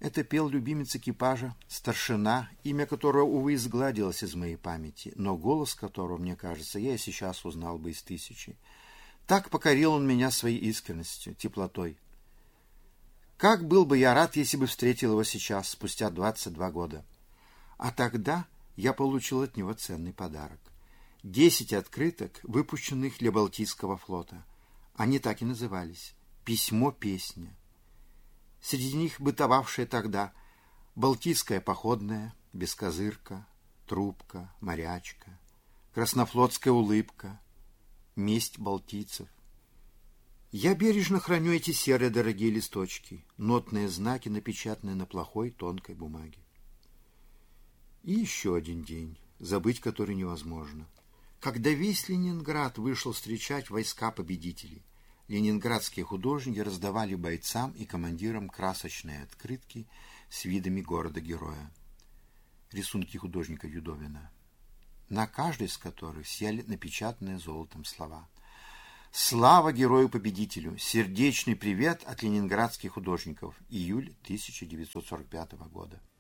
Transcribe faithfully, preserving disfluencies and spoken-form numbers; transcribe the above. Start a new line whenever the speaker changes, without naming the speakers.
это пел любимец экипажа, старшина, имя которого, увы, изгладилось из моей памяти, но голос которого, мне кажется, я и сейчас узнал бы из тысячи. Так покорил он меня своей искренностью, теплотой. Как был бы я рад, если бы встретил его сейчас, спустя двадцать два года. А тогда я получил от него ценный подарок. Десять открыток, выпущенных для Балтийского флота. Они так и назывались «Письмо-песня». Среди них бытовавшая тогда Балтийская походная, Бескозырка, Трубка, Морячка, Краснофлотская улыбка, Месть балтийцев. Я бережно храню эти серые дорогие листочки, нотные знаки, напечатанные на плохой тонкой бумаге. И еще один день, забыть который невозможно. Когда весь Ленинград вышел встречать войска победителей, ленинградские художники раздавали бойцам и командирам красочные открытки с видами города-героя. Рисунки художника Юдовина, на каждой из которых сияли напечатанные золотом слова. «Слава герою-победителю! Сердечный привет от ленинградских художников!» Июль тысяча девятьсот сорок пятого года.